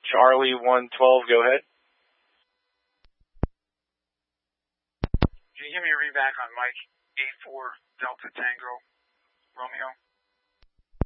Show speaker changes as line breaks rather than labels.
Charlie 112, go ahead.
Can you give me a read back on Mike 84 Delta Tango Romeo?